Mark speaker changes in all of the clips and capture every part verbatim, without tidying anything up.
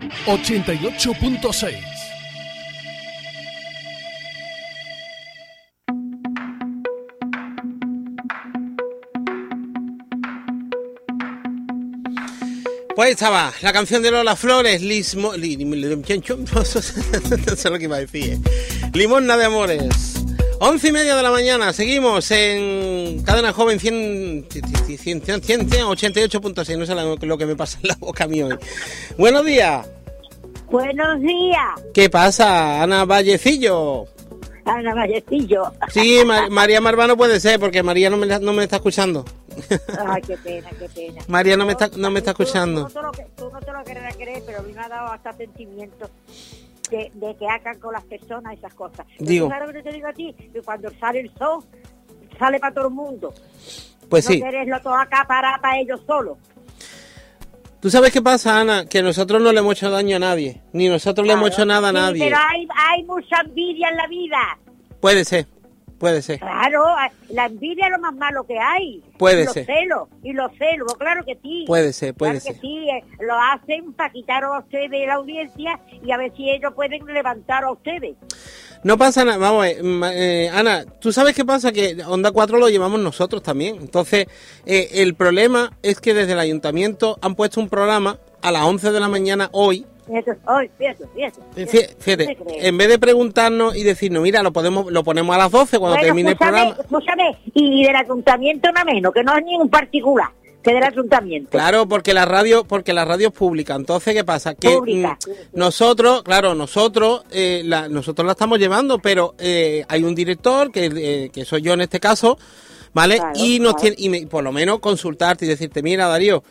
Speaker 1: ochenta y ocho punto seis.
Speaker 2: Pues estaba la canción de Lola Flores, Lismo, li, li, li, no sé lo que iba a decir, ¿eh? Limosna de amores. Once y media de la mañana, seguimos en Cadena Joven cien, cien, cien, cien, cien, ochenta y ocho punto seis, no sé lo que me pasa en la boca a mí hoy. Buenos días.
Speaker 3: Buenos días.
Speaker 2: ¿Qué pasa, Ana Vallecillo?
Speaker 3: Ana Vallecillo.
Speaker 2: Sí, Mar- María Marvano puede ser, porque María no me, no me está escuchando.
Speaker 3: Ay, qué pena, qué pena.
Speaker 2: María no me está, no me está escuchando.
Speaker 3: Tú, tú, no te lo, tú no te lo querrás creer, pero a mí me ha dado hasta sentimiento de, de que hagan con las personas esas cosas.
Speaker 2: Digo.
Speaker 3: ¿Sabes lo que te digo a ti? Que cuando sale el sol, sale para todo el mundo.
Speaker 2: Pues sí.
Speaker 3: No quererlo todo acá para, para ellos solos.
Speaker 2: ¿Tú sabes qué pasa, Ana? Que nosotros no le hemos hecho daño a nadie. Ni nosotros le
Speaker 3: Claro,
Speaker 2: hemos hecho nada a
Speaker 3: sí,
Speaker 2: nadie.
Speaker 3: pero hay, hay mucha envidia en la vida.
Speaker 2: Puede ser, puede ser.
Speaker 3: Claro, la envidia es lo más malo que hay.
Speaker 2: Puede
Speaker 3: y los
Speaker 2: ser.
Speaker 3: celos, y los celos, claro que sí.
Speaker 2: Puede ser, puede
Speaker 3: claro
Speaker 2: ser.
Speaker 3: que sí, eh, lo hacen para quitar a ustedes de la audiencia y a ver si ellos pueden levantar a ustedes.
Speaker 2: No pasa nada, vamos a ver, ma- eh, Ana, ¿tú sabes qué pasa? Que Onda cuatro lo llevamos nosotros también. Entonces, eh, el problema es que desde el ayuntamiento han puesto un programa a las once de la mañana hoy.
Speaker 3: Fíjate, ay, fíjate, fíjate,
Speaker 2: Eh,
Speaker 3: fíjate,
Speaker 2: fí- Fíjate,
Speaker 3: ¿qué te crees?
Speaker 2: en vez de preguntarnos y decirnos, mira, lo podemos, lo ponemos a las doce cuando
Speaker 3: Bueno,
Speaker 2: termine el
Speaker 3: escúchame,
Speaker 2: programa.
Speaker 3: escúchame, y del ayuntamiento no menos, que no es ningún particular, que del ayuntamiento.
Speaker 2: Claro, porque la radio, porque la radio es pública. Entonces, ¿qué pasa? Que
Speaker 3: Pública,
Speaker 2: mm,
Speaker 3: sí, sí.
Speaker 2: nosotros, claro, nosotros, eh, la, nosotros la estamos llevando, pero eh, hay un director que, eh, que soy yo en este caso, ¿vale?
Speaker 3: Claro,
Speaker 2: y nos
Speaker 3: claro.
Speaker 2: tiene, y me- por lo menos consultarte y decirte, mira, Darío,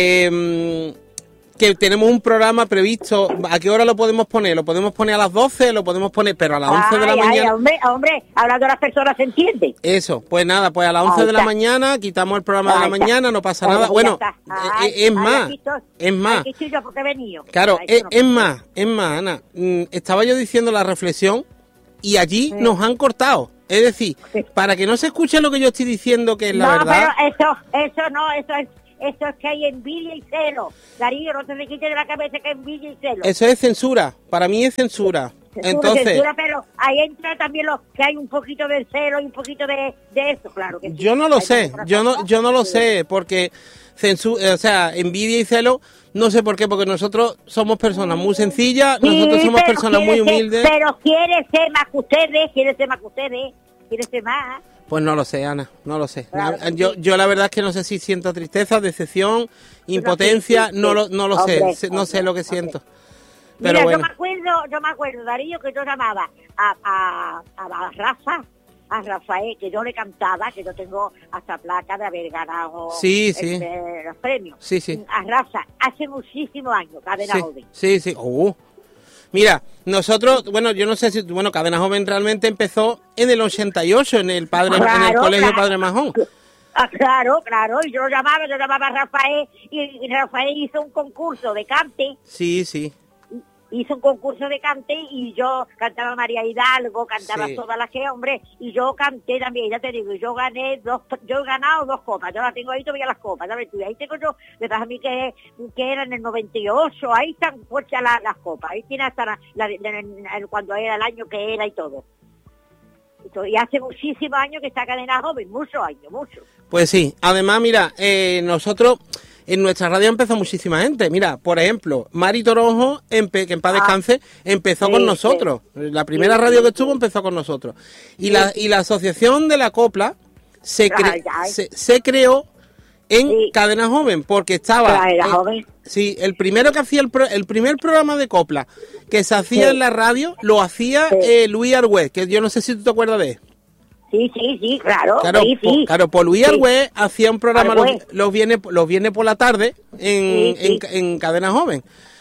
Speaker 2: eh, que tenemos un programa previsto. ¿A qué hora lo podemos poner? ¿Lo podemos poner a las doce? ¿Lo podemos poner, pero a las once de la
Speaker 3: Ay, ay,
Speaker 2: mañana?
Speaker 3: hombre, hombre, hablando de las personas se entiende.
Speaker 2: Eso, pues nada, pues a las once
Speaker 3: Ahí
Speaker 2: de la
Speaker 3: está.
Speaker 2: mañana quitamos el programa de la
Speaker 3: Ahí está.
Speaker 2: mañana, no pasa
Speaker 3: Ay,
Speaker 2: nada.
Speaker 3: ya
Speaker 2: Bueno,
Speaker 3: está.
Speaker 2: eh,
Speaker 3: Ay,
Speaker 2: eh, es
Speaker 3: ay,
Speaker 2: más,
Speaker 3: aquí estoy.
Speaker 2: es más.
Speaker 3: Aquí estoy yo porque he venido.
Speaker 2: Claro,
Speaker 3: Ay,
Speaker 2: es,
Speaker 3: no
Speaker 2: es
Speaker 3: puedo.
Speaker 2: más, es más, Ana. mm, Estaba yo diciendo la reflexión y allí
Speaker 3: Sí.
Speaker 2: nos han cortado. Es decir,
Speaker 3: Sí.
Speaker 2: para que no se escuche lo que yo estoy diciendo, que es la
Speaker 3: no,
Speaker 2: verdad.
Speaker 3: pero eso, eso no, eso es, eso es que hay envidia y celo. Darío, no te me quites de la cabeza que envidia y celo.
Speaker 2: Eso es censura. Para mí es censura.
Speaker 3: Censura,
Speaker 2: Entonces,
Speaker 3: censura, pero ahí entra también lo que hay un poquito de celo y un poquito de, de eso, claro que sí.
Speaker 2: yo no lo
Speaker 3: Hay
Speaker 2: sé.
Speaker 3: otras
Speaker 2: Yo no,
Speaker 3: cosas.
Speaker 2: yo no lo
Speaker 3: Sí.
Speaker 2: sé porque censura, o sea, envidia y celo. No sé por qué, porque nosotros somos personas muy sencillas,
Speaker 3: Sí,
Speaker 2: nosotros somos
Speaker 3: pero
Speaker 2: personas muy
Speaker 3: quiere ser-
Speaker 2: humildes.
Speaker 3: pero quiere ser más que ustedes, quiere ser más que ustedes, quiere ser más.
Speaker 2: Pues no lo sé, Ana, no lo sé.
Speaker 3: Claro que
Speaker 2: yo,
Speaker 3: sí.
Speaker 2: yo la verdad es que no sé si siento tristeza, decepción, impotencia,
Speaker 3: sí, sí,
Speaker 2: no lo,
Speaker 3: sí.
Speaker 2: no lo
Speaker 3: Hombre,
Speaker 2: sé, no sé
Speaker 3: hombre,
Speaker 2: lo que
Speaker 3: hombre.
Speaker 2: siento. Pero
Speaker 3: Mira,
Speaker 2: bueno,
Speaker 3: yo me acuerdo, yo me acuerdo, Darío, que yo llamaba a, a, a la Rafa, a Rafael, que yo le cantaba, que yo tengo hasta placa de haber ganado
Speaker 2: Sí, sí.
Speaker 3: el- eh, los premios.
Speaker 2: Sí, sí.
Speaker 3: A Rafa, hace muchísimos años, Cadena
Speaker 2: sí,
Speaker 3: Joven.
Speaker 2: sí, sí. Uh. Mira, nosotros, bueno, yo no sé si, bueno, Cadena Joven realmente empezó en el ochenta y ocho, en el padre, en el
Speaker 3: Claro,
Speaker 2: colegio
Speaker 3: claro.
Speaker 2: Padre Majón.
Speaker 3: Ah, claro, claro, y yo lo llamaba, yo llamaba a Rafael, y, y Rafael hizo un concurso de cante,
Speaker 2: Sí, sí.
Speaker 3: hizo un concurso de cante y yo cantaba María Hidalgo, cantaba
Speaker 2: Sí.
Speaker 3: todas las que, hombre, y yo canté también, ya te digo, yo gané dos, yo he ganado dos copas, yo las tengo ahí todavía las copas, ¿sabes tú? Y ahí tengo yo, me pasa a mí que, que era en el noventa y ocho, ahí están puestas las, las copas, ahí tiene hasta la, la- de- de- de- cuando era el año que era y todo. Y to- Y hace muchísimos años que está Cadena Joven, muchos años, muchos.
Speaker 2: Pues sí, además, mira, eh, nosotros, en nuestra radio empezó muchísima gente. Mira, por ejemplo, Mari Toronjo, empe- que en paz
Speaker 3: Ah.
Speaker 2: descanse, empezó
Speaker 3: Sí,
Speaker 2: con
Speaker 3: sí.
Speaker 2: nosotros. La primera
Speaker 3: Sí,
Speaker 2: radio
Speaker 3: sí,
Speaker 2: que estuvo
Speaker 3: sí.
Speaker 2: empezó con nosotros. Y la, y la asociación de la copla se, cre-
Speaker 3: Ay, ay.
Speaker 2: se, se creó en
Speaker 3: Sí.
Speaker 2: Cadena Joven, porque estaba...
Speaker 3: Cadena
Speaker 2: eh,
Speaker 3: Joven.
Speaker 2: Sí, el primero que hacía el, pro- el primer programa de copla que se hacía
Speaker 3: Sí.
Speaker 2: en la radio, lo hacía
Speaker 3: Sí.
Speaker 2: eh, Luis Argüez, que yo no sé si tú te acuerdas de él.
Speaker 3: Sí, sí, sí, claro,
Speaker 2: Claro,
Speaker 3: sí,
Speaker 2: po-
Speaker 3: sí.
Speaker 2: claro, por Luis
Speaker 3: Sí.
Speaker 2: Argüez hacía un programa los,
Speaker 3: Argüez.
Speaker 2: los viernes los viernes por la tarde en,
Speaker 3: Sí, sí.
Speaker 2: en, en Cadena Joven.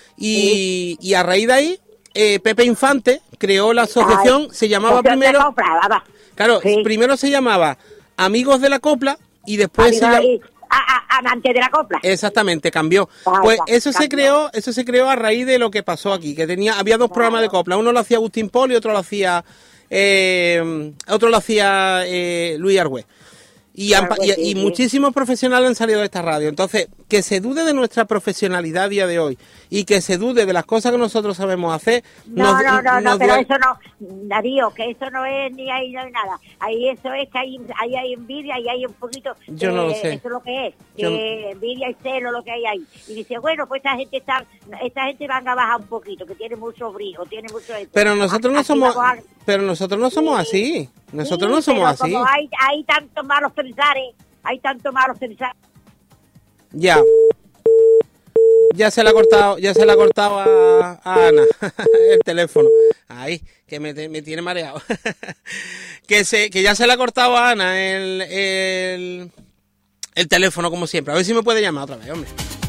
Speaker 2: Y, y a raíz de ahí, eh, Pepe Infante creó la asociación,
Speaker 3: Ay,
Speaker 2: se llamaba
Speaker 3: asociación de
Speaker 2: primero,
Speaker 3: copla, va, va.
Speaker 2: claro,
Speaker 3: Sí.
Speaker 2: primero se llamaba Amigos de la Copla y después se
Speaker 3: Amiga,
Speaker 2: llam-
Speaker 3: y- a- a- amante de la copla.
Speaker 2: Exactamente, cambió.
Speaker 3: Vaya,
Speaker 2: Pues eso se
Speaker 3: cambió.
Speaker 2: creó, eso se creó a raíz de lo que pasó aquí, que tenía, había dos programas de copla, uno lo hacía Agustín Pol y otro lo hacía, eh, otro lo hacía eh, Luis Argüez. Y, han,
Speaker 3: Claro que
Speaker 2: y,
Speaker 3: sí,
Speaker 2: y
Speaker 3: sí.
Speaker 2: muchísimos profesionales han salido de esta radio. Entonces, que se dude de nuestra profesionalidad a día de hoy y que se dude de las cosas que nosotros sabemos hacer.
Speaker 3: No,
Speaker 2: nos-
Speaker 3: no, no, no,
Speaker 2: nos
Speaker 3: pero
Speaker 2: duele.
Speaker 3: eso no, Darío, que eso no es ni ahí, no hay nada. Ahí eso es que hay, ahí hay envidia y hay un poquito,
Speaker 2: Yo no lo
Speaker 3: eh,
Speaker 2: sé.
Speaker 3: eso es lo que es,
Speaker 2: Yo
Speaker 3: que envidia y celo lo que hay ahí. Y dice, bueno, pues esta gente está, esta gente van a bajar un poquito, que tiene mucho brillo, tiene mucho esto.
Speaker 2: Pero nosotros no
Speaker 3: Aquí
Speaker 2: somos,
Speaker 3: vamos a-
Speaker 2: pero nosotros no somos
Speaker 3: Sí.
Speaker 2: así. Nosotros
Speaker 3: Sí,
Speaker 2: no somos
Speaker 3: pero
Speaker 2: así.
Speaker 3: como hay, hay tantos malos pensares, hay tantos malos pensares.
Speaker 2: Ya. Ya se le ha cortado, ya se le ha cortado a, a Ana el teléfono. Ahí, que me, me tiene mareado. que se, que ya se le ha cortado a Ana el, el, el teléfono como siempre. A ver si me puede llamar otra vez, hombre.